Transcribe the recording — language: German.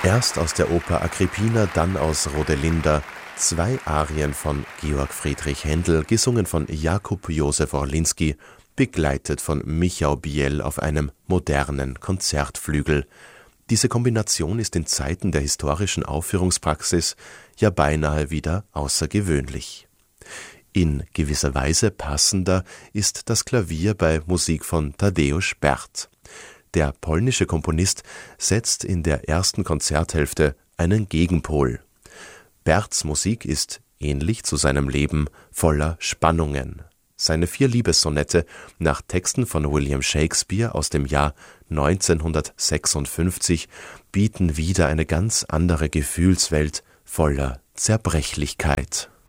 Erst aus der Oper Agrippina, dann aus Rodelinda, 2 Arien von Georg Friedrich Händel, gesungen von Jakub Józef Orliński, begleitet von Michał Biel auf einem modernen Konzertflügel. Diese Kombination ist in Zeiten der historischen Aufführungspraxis ja beinahe wieder außergewöhnlich. In gewisser Weise passender ist das Klavier bei Musik von Tadeusz Bert. Der polnische Komponist setzt in der ersten Konzerthälfte einen Gegenpol. Berts Musik ist, ähnlich zu seinem Leben, voller Spannungen. Seine 4 Liebessonette nach Texten von William Shakespeare aus dem Jahr 1956 bieten wieder eine ganz andere Gefühlswelt voller Zerbrechlichkeit.